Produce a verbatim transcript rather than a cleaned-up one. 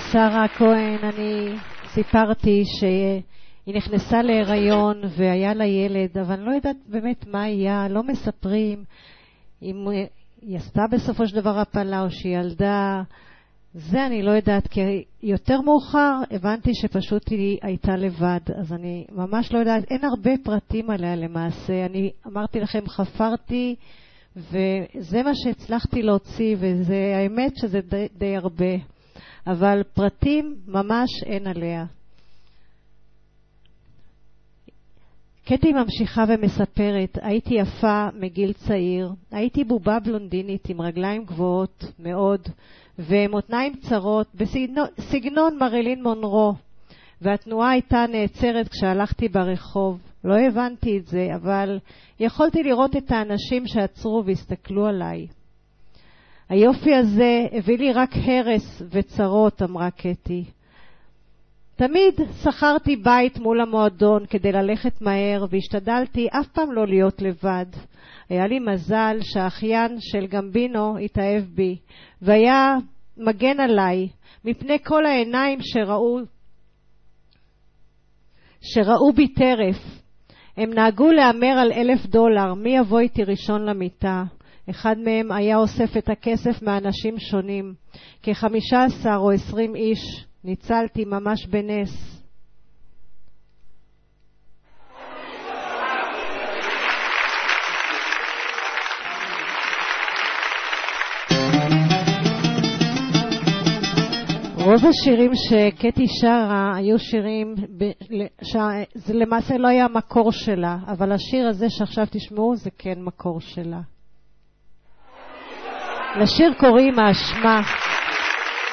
שרה כהן, אני סיפרתי שהיא נכנסה להיריון והיה לה ילד, אבל אני לא יודעת באמת מה היה, לא מספרים אם היא עשתה בסופו של דבר הפלה או שהיא ילדה. זה אני לא יודעת, כי יותר מאוחר הבנתי שפשוט היא הייתה לבד, אז אני ממש לא יודעת, אין הרבה פרטים עליה למעשה. אני אמרתי לכם, חפרתי, וזה מה שהצלחתי להוציא, וזה האמת שזה די, די הרבה, אבל פרטים ממש אין עליה. קטי ממשיכה ומספרת, הייתי יפה מגיל צעיר, הייתי בובה בלונדינית עם רגליים גבוהות מאוד, ומותניים צרות, בסגנון מרילין מונרו, והתנועה הייתה נעצרת כשהלכתי ברחוב. לא הבנתי את זה, אבל יכולתי לראות את האנשים שעצרו והסתכלו עליי. היופי הזה הביא לי רק הרס וצרות, אמרה קטי. תמיד שכרתי בית מול המועדון כדי ללכת מהר, והשתדלתי אף פעם לא להיות לבד. היה לי מזל שהאחיין של גמבינו התאהב בי, והיה מגן עליי מפני כל העיניים שראו, שראו בי טרף. הם נהגו לאמר על אלף דולר, מי יבוא איתי ראשון למיטה. אחד מהם היה אוסף את הכסף מאנשים שונים, כחמישה עשר או עשרים איש. ניצלתי ממש בנס. רוב השירים שקטי שרה היו שירים, זה למעשה לא היה מקור שלה, אבל השיר הזה שעכשיו תשמעו זה כן מקור שלה. לשיר קוראים האשמה.